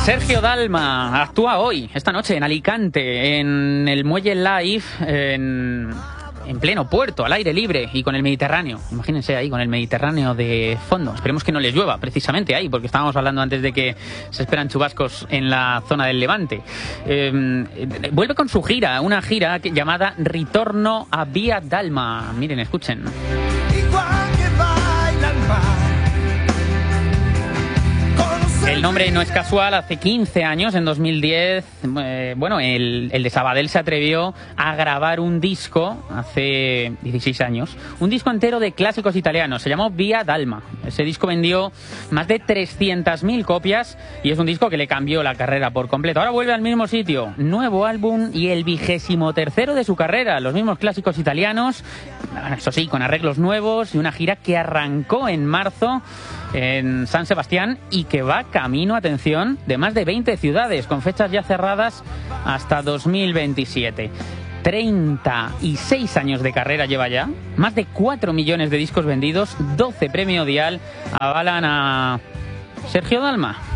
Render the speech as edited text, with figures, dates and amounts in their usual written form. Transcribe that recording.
Sergio Dalma actúa hoy, esta noche, en Alicante, en el Muelle Live, en pleno puerto, al aire libre y con el Mediterráneo. Imagínense ahí, con el Mediterráneo de fondo. Esperemos que no les llueva, precisamente ahí, porque estábamos hablando antes de que se esperan chubascos en la zona del Levante. Vuelve con su gira, una gira llamada Ritorno a Via Dalma. Miren, escuchen. Igual que baila el mar. El nombre no es casual. Hace 15 años, en 2010, el de Sabadell se atrevió a grabar un disco, hace 16 años, un disco entero de clásicos italianos. Se llamó Via Dalma. Ese disco vendió más de 300.000 copias y es un disco que le cambió la carrera por completo. Ahora vuelve al mismo sitio, nuevo álbum y el 23º de su carrera. Los mismos clásicos italianos, eso sí, con arreglos nuevos y una gira que arrancó en marzo en San Sebastián y que va camino, atención, de más de 20 ciudades, con fechas ya cerradas hasta 2027. 36 años de carrera lleva ya, más de 4 millones de discos vendidos, 12 premio Dial avalan a Sergio Dalma.